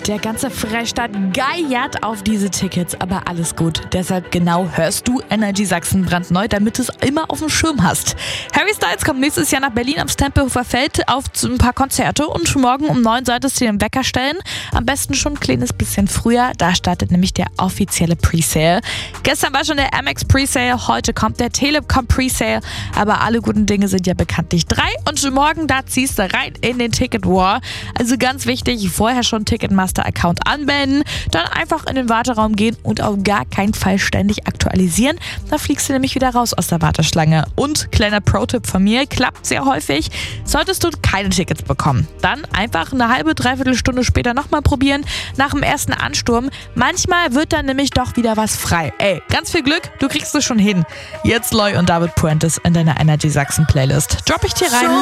Der ganze Freistaat geiert auf diese Tickets, aber alles gut. Deshalb genau hörst du Energy Sachsen brandneu, damit du es immer auf dem Schirm hast. Harry Styles kommt nächstes Jahr nach Berlin am Tempelhofer Feld auf ein paar Konzerte und morgen um 9 solltest du dir den Wecker stellen. Am besten schon ein kleines bisschen früher, da startet nämlich der offizielle Presale. Gestern war schon der Amex Presale, heute kommt der Telekom Presale, aber alle guten Dinge sind ja bekanntlich 3 und morgen da ziehst du rein in den Ticket War. Also ganz wichtig, vorher schon Ticketmaster-Account anmelden, dann einfach in den Warteraum gehen und auf gar keinen Fall ständig aktualisieren. Da fliegst du nämlich wieder raus aus der Warteschlange. Und kleiner Pro-Tipp von mir, klappt sehr häufig. Solltest du keine Tickets bekommen, dann einfach eine halbe, dreiviertel Stunde später nochmal probieren, nach dem ersten Ansturm. Manchmal wird dann nämlich doch wieder was frei. Ey, ganz viel Glück, du kriegst es schon hin. Jetzt Loy und David Puentes in deiner Energy Sachsen Playlist. Drop ich dir rein.